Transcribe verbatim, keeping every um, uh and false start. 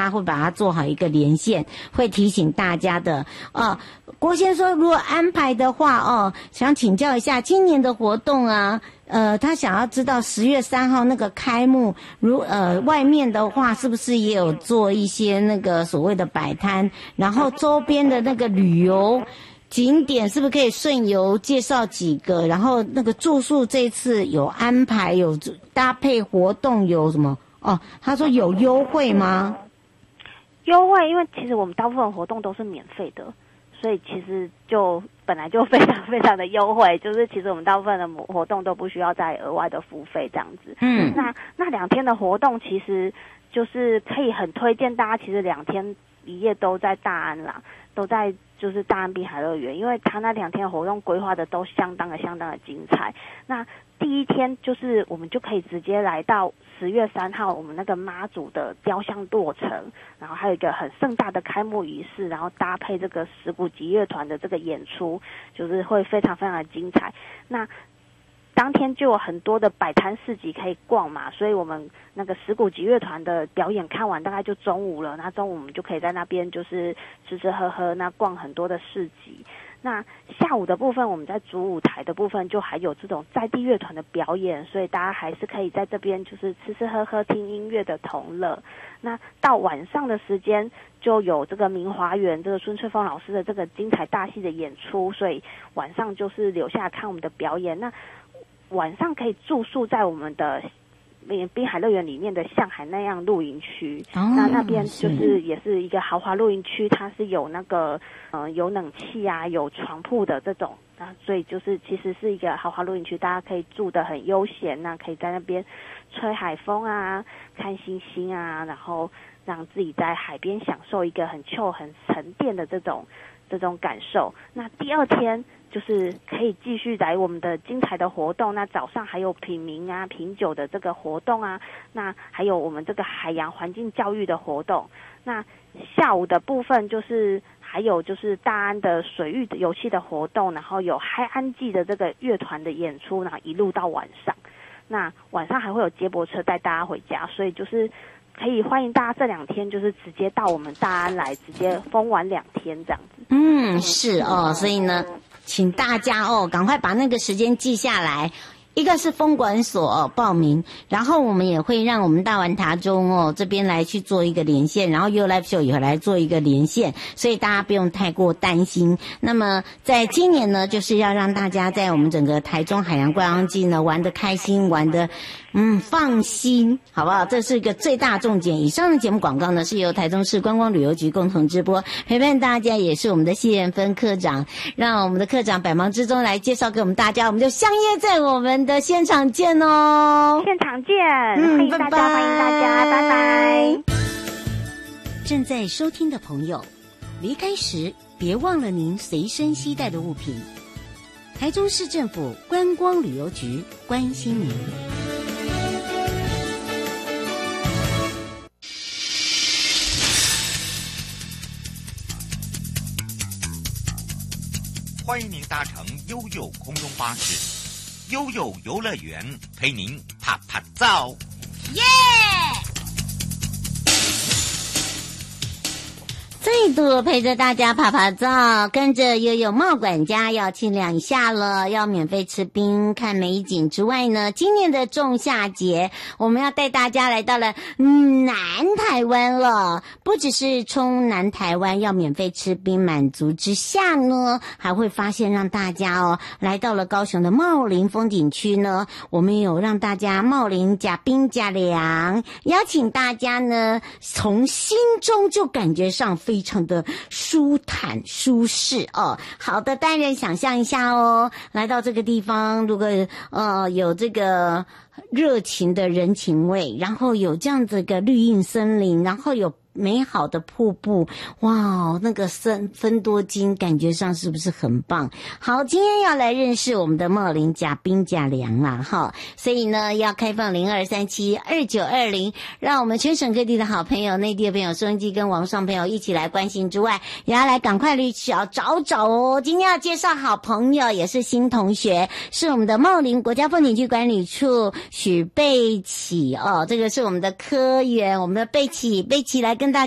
家会把它做好一个连线，会提醒大家的。哦，郭先生说，如果安排的话，哦，想请教一下今年的活动啊。呃，他想要知道十月三号那个开幕，如呃外面的话是不是也有做一些那个所谓的摆摊，然后周边的那个旅游景点是不是可以顺游介绍几个？然后那个住宿这一次有安排，有搭配活动，有什么？哦，他说有优惠吗？ 优惠，因为其实我们大部分活动都是免费的。所以其实就本来就非常非常的优惠，就是其实我们大部分的活动都不需要再额外的付费这样子。嗯，那那两天的活动其实就是可以很推荐大家，其实两天一夜都在大安啦，都在就是大安滨海乐园，因为他那两天的活动规划的都相当的相当的精彩。那第一天就是我们就可以直接来到十月三号我们那个妈祖的雕像落成，然后还有一个很盛大的开幕仪式，然后搭配这个石鼓集乐团的这个演出，就是会非常非常的精彩。那当天就有很多的摆摊市集可以逛嘛，所以我们那个石鼓集乐团的表演看完大概就中午了，那中午我们就可以在那边就是吃吃喝喝，那逛很多的市集。那下午的部分，我们在主舞台的部分就还有这种在地乐团的表演，所以大家还是可以在这边就是吃吃喝喝听音乐的同乐。那到晚上的时间就有这个明华园这个孙翠凤老师的这个精彩大戏的演出，所以晚上就是留下来看我们的表演。那晚上可以住宿在我们的滨海乐园里面的向海那样露营区，哦，那那边就是也是一个豪华露营区，它是有那个呃有冷气啊，有床铺的这种，那所以就是其实是一个豪华露营区，大家可以住得很悠闲，那可以在那边吹海风啊，看星星啊，然后让自己在海边享受一个很 chill 很沉淀的这种这种感受。那第二天就是可以继续来我们的精彩的活动，那早上还有品茗啊品酒的这个活动啊，那还有我们这个海洋环境教育的活动。那下午的部分就是还有就是大安的水域游戏的活动，然后有嗨安记的这个乐团的演出，然后一路到晚上。那晚上还会有接驳车带大家回家，所以就是可以欢迎大家这两天就是直接到我们大安来，直接疯玩两天这样子。 嗯，是哦，所以呢请大家哦赶快把那个时间记下来。一个是风管所、哦、报名，然后我们也会让我们大玩塔中哦这边来去做一个连线，然后 You Live Show 也会来做一个连线，所以大家不用太过担心。那么在今年呢，就是要让大家在我们整个台中海洋观光季呢玩得开心，玩得嗯放心，好不好？这是一个最大重点。以上的节目广告呢是由台中市观光旅游局共同直播，陪伴大家也是我们的谢艳芬科长，让我们的科长百忙之中来介绍给我们大家，我们就相约在我们的现场见哦！ 现场见， 嗯， 欢迎大家， 拜拜欢迎大家，拜拜。 正在收听的朋友，离开时别忘了您随身携带的物品。台中市政府观光旅游局关心您。 欢迎您搭乘悠悠空中巴士，悠悠游乐园陪您啪啪照。 耶！再度陪着大家拍拍照，跟着悠悠茂管家要清凉一下了，要免费吃冰看美景之外呢，今年的仲夏节我们要带大家来到了南台湾了。不只是冲南台湾要免费吃冰满足之下呢，还会发现让大家哦来到了高雄的茂林风景区呢，我们有让大家茂林加冰加凉，邀请大家呢从心中就感觉上非常的舒坦舒适哦。好的，单人想象一下哦，来到这个地方，如果呃有这个热情的人情味，然后有这样子的绿荫森林，然后有美好的瀑布，哇，那个森芬多精感觉上是不是很棒？好，今天要来认识我们的茂林甲冰甲凉啦哈，所以呢要开放零二三七二九二零，让我们全省各地的好朋友、内地的朋友、收音机跟网上朋友一起来关心之外，也要来赶快去找找找哦。今天要介绍好朋友，也是新同学，是我们的茂林国家风景区管理处许贝启哦，这个是我们的科员，我们的贝启，贝启来跟大家